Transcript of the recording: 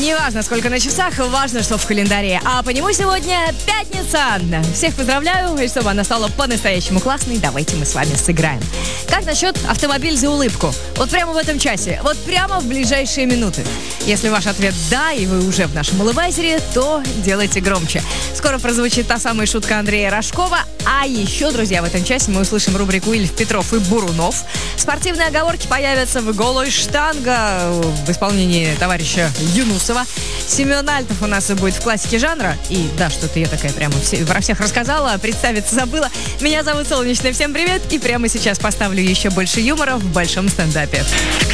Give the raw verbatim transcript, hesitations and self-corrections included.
Неважно, сколько на часах, важно, что в календаре. А по нему сегодня пятница. Всех поздравляю, и чтобы она стала по-настоящему классной, давайте мы с вами сыграем. Как насчет автомобиль за улыбку? Вот прямо в этом часе, вот прямо в ближайшие минуты. Если ваш ответ «да», и вы уже в нашем улыбайзере, то делайте громче. Скоро прозвучит та самая шутка Андрея Рожкова. А еще, друзья, в этом часе мы услышим рубрику «Ильф, Петров и Бурунов». Спортивные оговорки появятся в «Голой штанга» в исполнении товарища Юнусова. Семен Альтов у нас будет в классике жанра. И да, что-то я такая прямо все, про всех рассказала, представиться забыла. Меня зовут Солнечная, всем привет. И прямо сейчас поставлю еще больше юмора в большом стендапе.